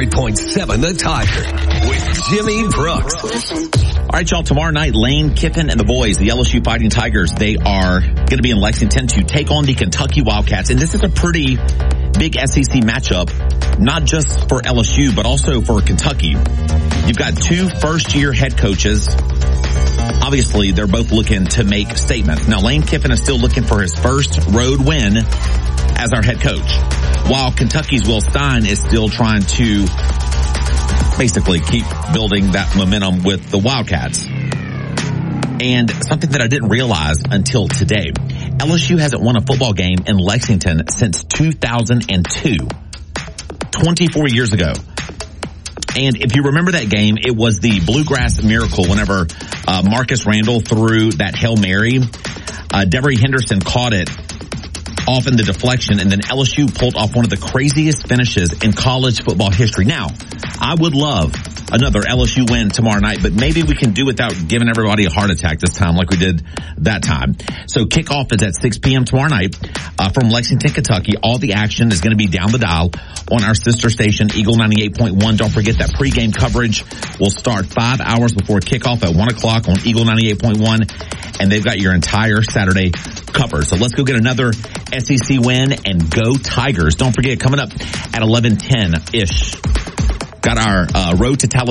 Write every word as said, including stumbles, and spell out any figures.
ninety-three point seven The Tiger with Jimmy Brooks. All right, y'all, tomorrow night, Lane Kiffin and the boys, the L S U Fighting Tigers, they are going to be in Lexington to take on the Kentucky Wildcats. And this is a pretty big S E C matchup, not just for L S U, but also for Kentucky. You've got two first-year head coaches. Obviously, they're both looking to make statements. Now, Lane Kiffin is still looking for his first road win as our head coach, while Kentucky's Will Stein is still trying to basically keep building that momentum with the Wildcats. And something that I didn't realize until today, L S U hasn't won a football game in Lexington since two thousand two, twenty-four years ago. And if you remember that game, it was the Bluegrass Miracle whenever uh, Marcus Randall threw that Hail Mary. Uh, Devery Henderson caught it off in the deflection, and then L S U pulled off one of the craziest finishes in college football history. Now, I would love another L S U win tomorrow night, but maybe we can do without giving everybody a heart attack this time like we did that time. So kickoff is at six p.m. tomorrow night uh, from Lexington, Kentucky. All the action is going to be down the dial on our sister station, Eagle ninety-eight point one. Don't forget that pregame coverage will start five hours before kickoff at one o'clock on Eagle ninety-eight point one, and they've got your entire Saturday covered. So let's go get another S E C win and go Tigers. Don't forget, coming up at eleven ten-ish, got our uh, Road to Talladega